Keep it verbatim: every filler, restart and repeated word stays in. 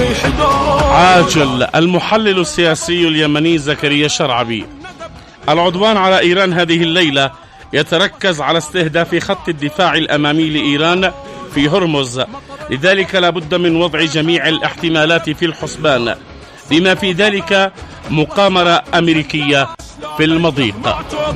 عاجل. المحلل السياسي اليمني زكريا شرعبي: العدوان على إيران هذه الليلة يتركز على استهداف خط الدفاع الأمامي لإيران في هرمز، لذلك لا بد من وضع جميع الاحتمالات في الحسبان، بما في ذلك مقامرة أمريكية في المضيق.